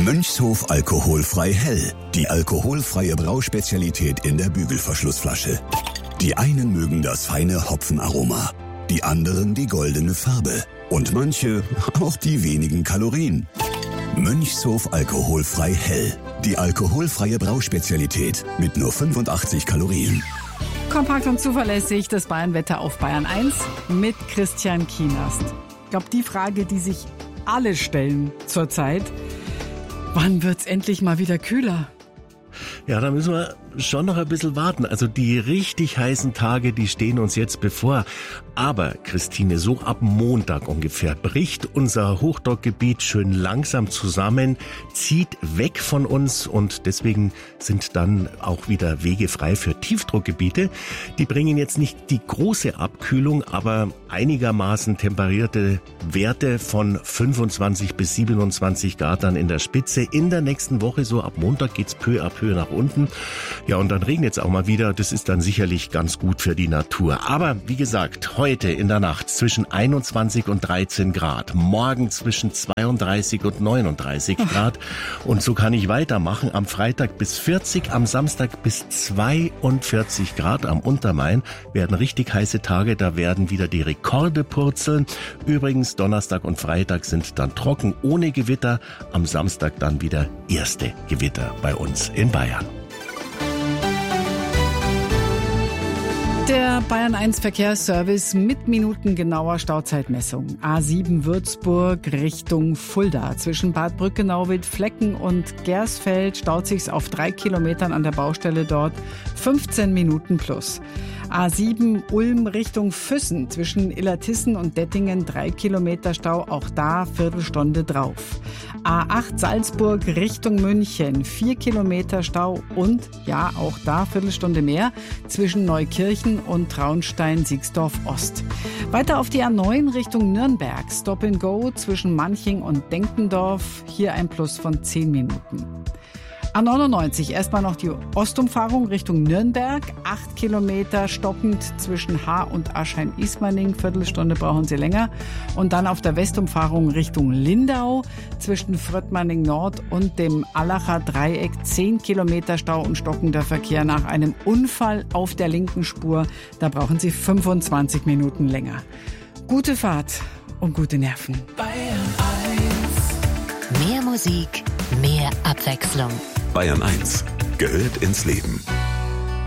Mönchshof alkoholfrei hell. Die alkoholfreie Brauspezialität in der Bügelverschlussflasche. Die einen mögen das feine Hopfenaroma, die anderen die goldene Farbe und manche auch die wenigen Kalorien. Mönchshof alkoholfrei hell. Die alkoholfreie Brauspezialität mit nur 85 Kalorien. Kompakt und zuverlässig, das Bayernwetter auf Bayern 1 mit Christian Kienast. Ich glaube, die Frage, die sich alle stellen zurzeit: Wann wird's endlich mal wieder kühler? Ja, da müssen wir schon noch ein bisschen warten. Also die richtig heißen Tage, die stehen uns jetzt bevor. Aber, Christine, so ab Montag ungefähr bricht unser Hochdruckgebiet schön langsam zusammen, zieht weg von uns und deswegen sind dann auch wieder Wege frei für Tiefdruckgebiete. Die bringen jetzt nicht die große Abkühlung, aber einigermaßen temperierte Werte von 25 bis 27 Grad dann in der Spitze. In der nächsten Woche, so ab Montag, geht's peu à peu nach unten. Ja, und dann regnet es auch mal wieder. Das ist dann sicherlich ganz gut für die Natur. Aber wie gesagt, heute in der Nacht zwischen 21 und 13 Grad. Morgen zwischen 32 und 39 Grad. Und so kann ich weitermachen. Am Freitag bis 40, am Samstag bis 42 Grad. Am Untermain werden richtig heiße Tage. Da werden wieder die Rekorde purzeln. Übrigens, Donnerstag und Freitag sind dann trocken, ohne Gewitter. Am Samstag dann wieder erste Gewitter bei uns in Bayern. Der Bayern 1 Verkehrsservice mit minutengenauer Stauzeitmessung. A7 Würzburg Richtung Fulda. Zwischen Bad Brückenau, Wildflecken und Gersfeld staut sich's auf 3 Kilometern an der Baustelle dort. 15 Minuten plus. A7 Ulm Richtung Füssen. Zwischen Illertissen und Dettingen 3 Kilometer Stau. Auch da Viertelstunde drauf. A8 Salzburg Richtung München. 4 Kilometer Stau und ja, auch da Viertelstunde mehr. Zwischen Neukirchen und Traunstein-Siegsdorf Ost. Weiter auf die A9 Richtung Nürnberg. Stop and Go zwischen Manching und Denkendorf. Hier ein Plus von 10 Minuten. A99 erstmal noch die Ostumfahrung Richtung Nürnberg. 8 Kilometer stockend zwischen Haar und Aschheim-Ismaning. Viertelstunde brauchen Sie länger. Und dann auf der Westumfahrung Richtung Lindau. Zwischen Fröttmanning Nord und dem Allacher Dreieck 10 Kilometer Stau und stockender Verkehr nach einem Unfall auf der linken Spur. Da brauchen Sie 25 Minuten länger. Gute Fahrt und gute Nerven. Bayern 1. Mehr Musik, mehr Abwechslung. Bayern 1 gehört ins Leben.